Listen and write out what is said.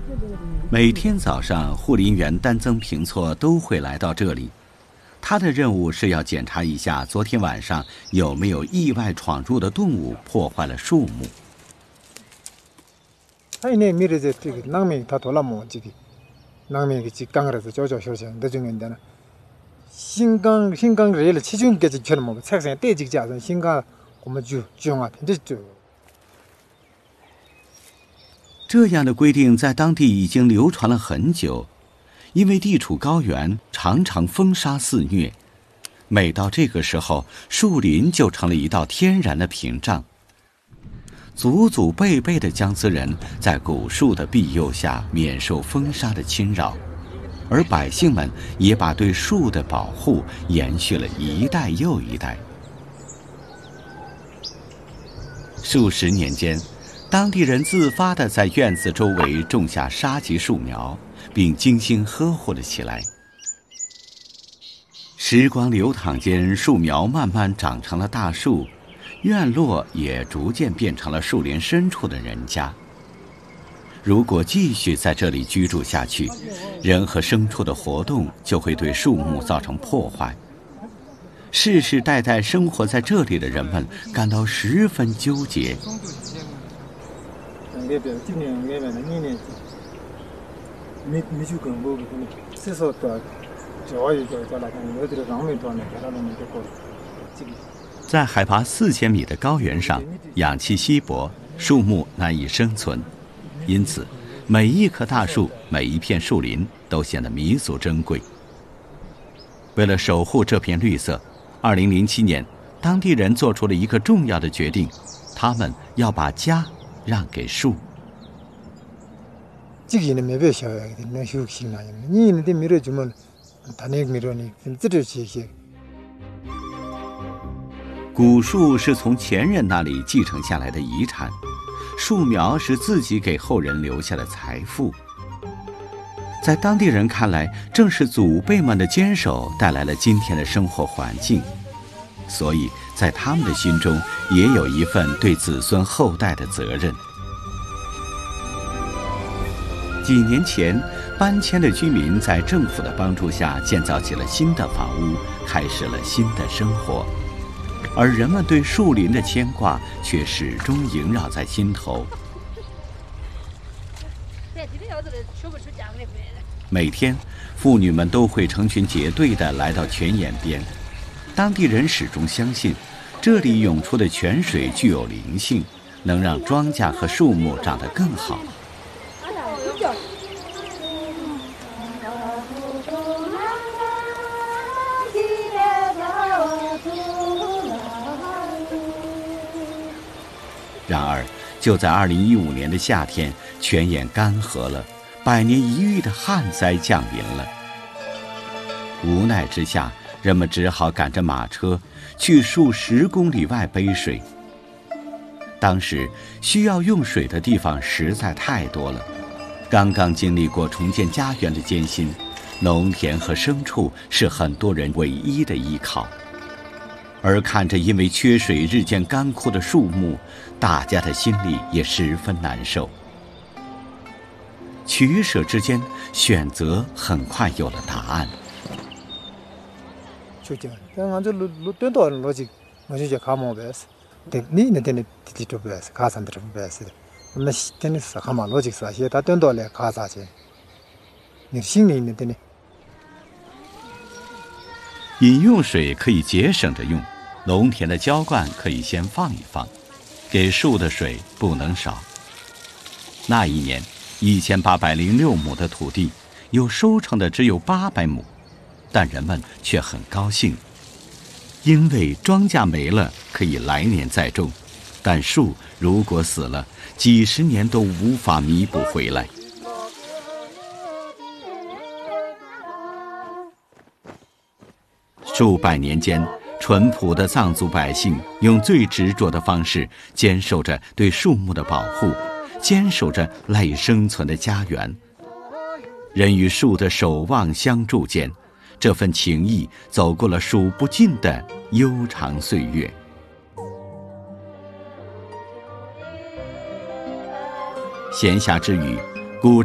每天早上，护林员丹增平措都会来到这里。他的任务是要检查一下昨天晚上有没有意外闯入的动物破坏了树木。 아이네 미래제 낭미 다 돌아모 지기 낭미 직강으로서 조조쇼쇼 늦은데나 신강 레일 치중까지 저는 뭐 책상에 떼지지 않은 신강 고무주 주용아 편지죠。 这样的规定在当地已经流传了很久，因为地处高原，常常风沙肆虐。每到这个时候，树林就成了一道天然的屏障。祖祖辈辈的姜丝人在古树的庇佑下免受风沙的侵扰，而百姓们也把对树的保护延续了一代又一代。数十年间，当地人自发地在院子周围种下沙棘树苗，并精心呵护了起来。时光流淌间，树苗慢慢长成了大树，院落也逐渐变成了树林深处的人家。如果继续在这里居住下去，人和牲畜的活动就会对树木造成破坏。世世代代生活在这里的人们感到十分纠结。在海拔4000米的高原上，氧气稀薄，树木难以生存，因此每一棵大树、每一片树林都显得弥足珍贵。为了守护这片绿色，2007年，当地人做出了一个重要的决定，他们要把家让给树。 지기는 매배 셔야 되는 휴식이나 니는데 밀어주면 단액 밀어니 찌르지。 古树是从前人那里继承下来的遗产，树苗是自己给后人留下的财富。在当地人看来，正是祖辈们的坚守带来了今天的生活环境，所以在他们的心中也有一份对子孙后代的责任。几年前，搬迁的居民在政府的帮助下建造起了新的房屋，开始了新的生活，而人们对树林的牵挂却始终萦绕在心头。每天，妇女们都会成群结队地来到泉眼边。当地人始终相信，这里涌出的泉水具有灵性，能让庄稼和树木长得更好。然而，就在2015年的夏天，泉眼干涸了，100年一遇的旱灾降临了。无奈之下，人们只好赶着马车去数10公里外背水。当时需要用水的地方实在太多了，刚刚经历过重建家园的艰辛，农田和牲畜是很多人唯一的依靠。而看着因为缺水日渐干枯的树木，大家的心里也十分难受。取舍之间，选择很快有了答案。饮用水可以节省着用，农田的浇灌可以先放一放，给树的水不能少。那一年，1806亩的土地，有收成的只有800亩，但人们却很高兴，因为庄稼没了可以来年再种，但树如果死了，几十年都无法弥补回来。数百年间，淳朴的藏族百姓用最执着的方式坚守着对树木的保护，坚守着赖以生存的家园。人与树的守望相助间，这份情谊走过了数不尽的悠长岁月。闲暇之余，